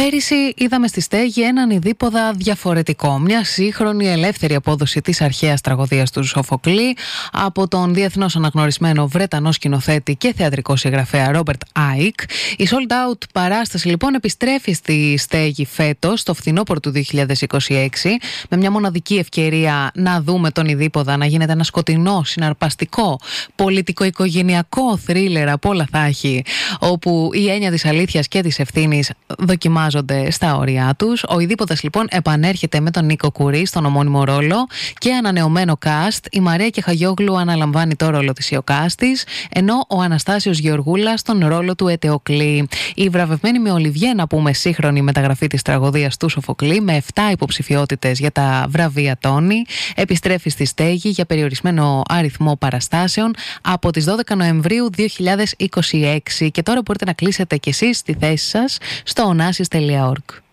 Πέρυσι είδαμε στη Στέγη έναν ειδίποδα διαφορετικό. Μια σύγχρονη ελεύθερη απόδοση της αρχαίας τραγωδίας του Σοφοκλή από τον διεθνώς αναγνωρισμένο Βρετανό σκηνοθέτη και θεατρικό συγγραφέα Ρόμπερτ Άικ. Η sold out παράσταση λοιπόν επιστρέφει στη Στέγη φέτος, το φθινόπωρο του 2026, με μια μοναδική ευκαιρία να δούμε τον ειδίποδα να γίνεται ένα σκοτεινό, συναρπαστικό, πολιτικο-οικογενειακό θρίλερ από όλα θα έχει, όπου η έννοια της αλήθειας και της ευθύνης δοκιμάζονται στα όρια τους. Ο ειδίποδας λοιπόν επανέρχεται με τον Νίκο Κουρί στον ομώνυμο ρόλο και ανανεωμένο cast. Η Μαρία Κεχαγιόγλου αναλαμβάνει το ρόλο της Ιωκάστης, ενώ ο Αναστάσιος Γεωργούλας τον ρόλο του Ετεοκλή. Η βραβευμένη με Ολιβιέ, να πούμε, σύγχρονη μεταγραφή της τραγωδίας του Σοφοκλή, με 7 υποψηφιότητες για τα βραβεία Τόνι, επιστρέφει στη Στέγη για περιορισμένο αριθμό παραστάσεων από τις 12 Νοεμβρίου 2026. Και τώρα μπορείτε να κλείσετε κι εσείς τη θέση σας στο onassis.org.